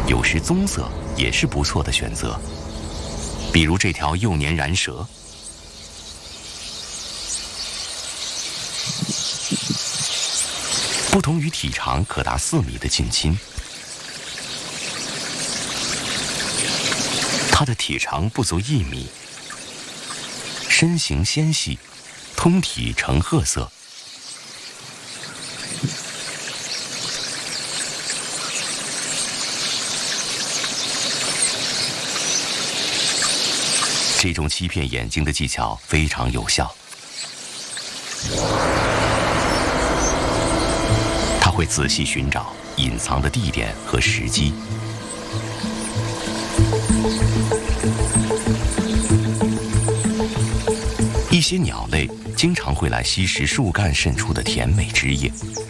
有时棕色也是不错的选择，比如这条幼年蚺蛇。不同于体长可达4米的近亲，它的体长不足1米，身形纤细，通体呈褐色。这种欺骗眼睛的技巧非常有效。它会仔细寻找隐藏的地点和时机。一些鸟类经常会来吸食树干渗出的甜美汁液。